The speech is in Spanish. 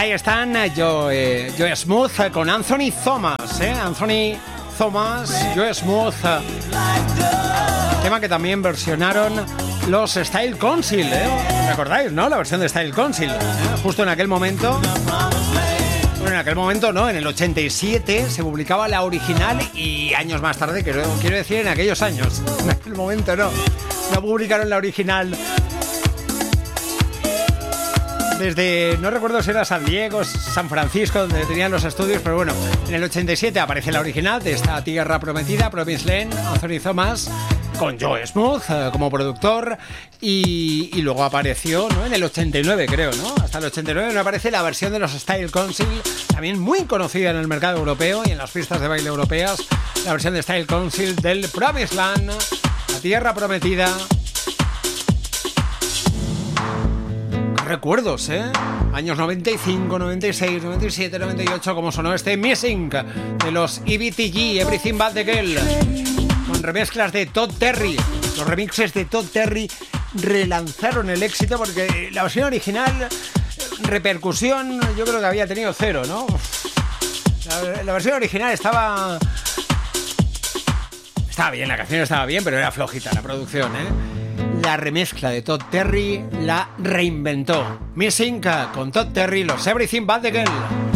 Ahí están Joe Smooth con Anthony Thomas, Anthony Thomas, Joe Smooth. Tema que también versionaron los Style Council, ¿recordáis, no? La versión de Style Council, justo en aquel momento. Bueno, en aquel momento no, en el 87 se publicaba la original y años más tarde, quiero decir en aquellos años. En aquel momento no publicaron la original. Desde, no recuerdo si era San Diego, San Francisco, donde tenían los estudios, pero bueno, en el 87 aparece la original de esta tierra prometida, Promised Land, Anthony Thomas, con Joe Smooth como productor, y luego apareció, ¿no?, en el 89, creo, ¿no? Hasta el 89 no aparece la versión de los Style Council, también muy conocida en el mercado europeo y en las pistas de baile europeas, la versión de Style Council del Promised Land, la tierra prometida. Recuerdos, años 95, 96, 97, 98, como sonó este Missing de los EBTG, Everything But The Girl, con remezclas de Todd Terry. Los remixes de Todd Terry relanzaron el éxito porque la versión original, repercusión, yo creo que había tenido cero, ¿no? La versión original estaba bien, la canción estaba bien, pero era flojita la producción, La remezcla de Todd Terry la reinventó. Missing con Todd Terry, los Everything But The Girl.